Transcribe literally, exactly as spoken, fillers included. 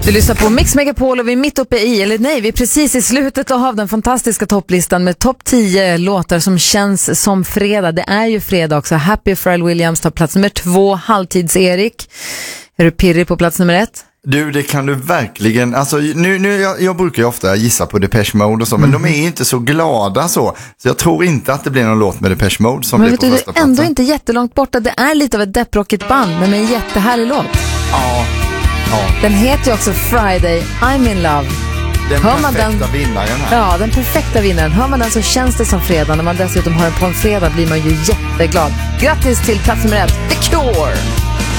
Du lyssnar på Mix Megapol och vi är mitt uppe i, eller nej, vi är precis i slutet av den fantastiska topplistan med topp tio låtar som känns som fredag. Det är ju fredag också. Happy Pharrell Williams tar plats nummer två, Halvtids-Erik. Är du pirrig på plats nummer ett? Du, det kan du verkligen. Alltså, nu, nu, jag, jag brukar ju ofta gissa på Depeche Mode och så, mm. men de är inte så glada så. Så jag tror inte att det blir någon låt med Depeche Mode som men blir på du, första platsen. Men ändå platsen. inte jättelångt borta. Det är lite av ett depprockigt band, men med en jättehärlig låt. Ja. Ja. Den heter ju också Friday, I'm in love. Den Hör man perfekta den, vinnaren här. Ja, den perfekta vinnaren. Hör man den så känns det som fredag. När man dessutom har den på en fredag blir man ju jätteglad. Grattis till plats nummer ett, The Cure!